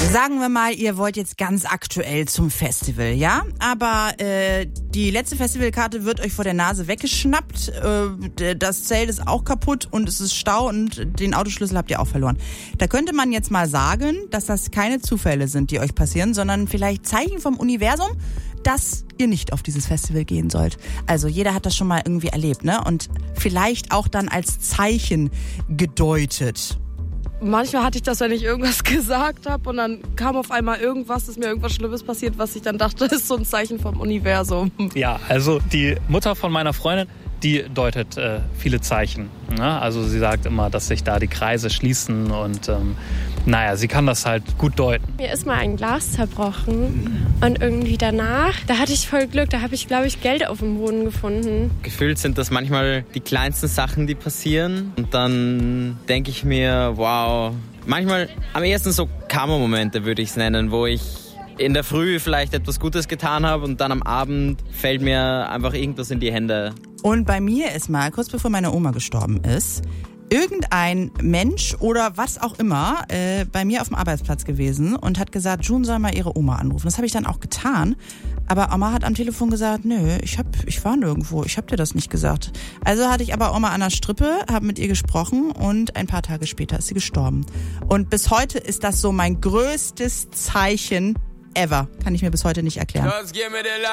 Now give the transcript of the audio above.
Sagen wir mal, ihr wollt jetzt ganz aktuell zum Festival, ja? Aber die letzte Festivalkarte wird euch vor der Nase weggeschnappt, das Zelt ist auch kaputt und es ist Stau und den Autoschlüssel habt ihr auch verloren. Da könnte man jetzt mal sagen, dass das keine Zufälle sind, die euch passieren, sondern vielleicht Zeichen vom Universum, dass ihr nicht auf dieses Festival gehen sollt. Also jeder hat das schon mal irgendwie erlebt, ne? Und vielleicht auch dann als Zeichen gedeutet. Manchmal hatte ich das, wenn ich irgendwas gesagt habe und dann kam auf einmal irgendwas, ist mir irgendwas Schlimmes passiert, was ich dann dachte, ist so ein Zeichen vom Universum. Ja, also die Mutter von meiner Freundin, die deutet viele Zeichen. Ne? Also sie sagt immer, dass sich da die Kreise schließen und sie kann das halt gut deuten. Mir ist mal ein Glas zerbrochen und irgendwie danach, da hatte ich voll Glück, da habe ich, glaube ich, Geld auf dem Boden gefunden. Gefühlt sind das manchmal die kleinsten Sachen, die passieren und dann denke ich mir, wow, manchmal am ehesten so Karma-Momente würde ich es nennen, wo ich in der Früh vielleicht etwas Gutes getan habe und dann am Abend fällt mir einfach irgendwas in die Hände. Und bei mir ist mal, kurz bevor meine Oma gestorben ist, irgendein Mensch oder was auch immer bei mir auf dem Arbeitsplatz gewesen und hat gesagt, June soll mal ihre Oma anrufen. Das habe ich dann auch getan. Aber Oma hat am Telefon gesagt, nö, ich war nirgendwo, ich habe dir das nicht gesagt. Also hatte ich aber Oma an der Strippe, habe mit ihr gesprochen und ein paar Tage später ist sie gestorben. Und bis heute ist das so mein größtes Zeichen ever. Kann ich mir bis heute nicht erklären.